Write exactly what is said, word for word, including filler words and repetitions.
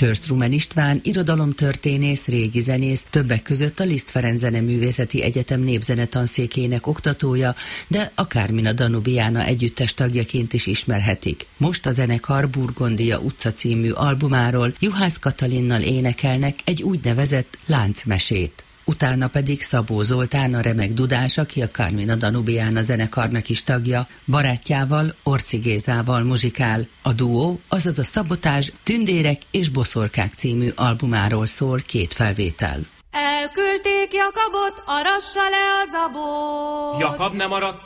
Csörstrumen István irodalomtörténész, régi zenész, többek között a Liszt Ferenc Zeneművészeti Egyetem népzenetanszékének oktatója, de a Carmina Danubiana együttes tagjaként is ismerhetik. Most a zenekar Burgondia utca című albumáról Juhász Katalinnal énekelnek egy úgynevezett láncmesét. Utána pedig Szabó Zoltán, a remek dudás, aki a Carmina Danubiana zenekarnak is tagja, barátjával, Orci Gézával muzsikál. A duó, azaz a Szabotázs, Tündérek és boszorkák című albumáról szól két felvétel. Elküldték Jakabot, arassa le az abot. Jakab nem maradt